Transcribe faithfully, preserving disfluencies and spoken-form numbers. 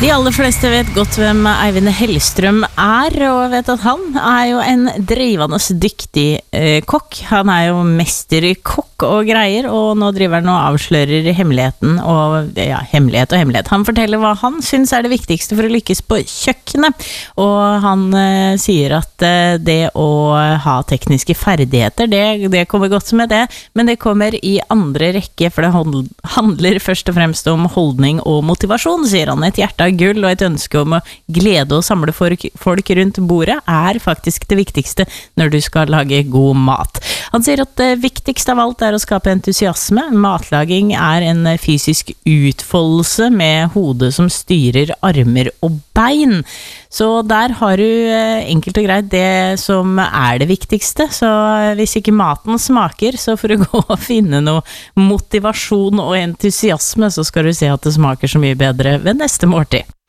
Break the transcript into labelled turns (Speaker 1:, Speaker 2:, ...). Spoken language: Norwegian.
Speaker 1: De aller fleste vet godt hvem Eivind Hellstrøm er, og vet at han er jo en drivende dyktig eh, kokk. Han er jo mester i kokk og greier, og nå driver han og avslører hemmeligheten, og ja, hemmelighet og hemmelighet. Han forteller hva han synes er det viktigste for å lykkes på kjøkkenet, og han eh, sier at eh, det å ha tekniske ferdigheter, det, det kommer godt med det, men det kommer i andre rekke, for det handler først og fremst om holdning og motivasjon, sier han. Et hjerte av gull og et ønske om å glede og samle folk rundt bordet er faktisk det viktigste når du skal lage god mat. Han sier at det viktigste av alt er å skape entusiasme. Matlaging er en fysisk utfoldelse med hodet som styrer armer og bein. Så der har du enkelt og greit det som er det viktigste. Så hvis ikke maten smaker, så får du gå og finne noe motivasjon og entusiasme, så skal du se at det smaker så mye bedre ved neste måltid.